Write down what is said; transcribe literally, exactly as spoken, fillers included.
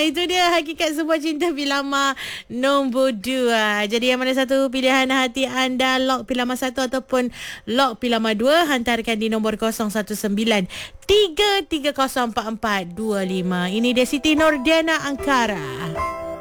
itu dia hakikat sebuah cinta Pilama nombor dua. Jadi yang mana satu pilihan hati anda, lock Pilama satu ataupun lock Pilama dua, hantarkan di nombor kosong satu sembilan tiga tiga kosong empat empat dua lima. Ini dia Siti Nordiana Angkara.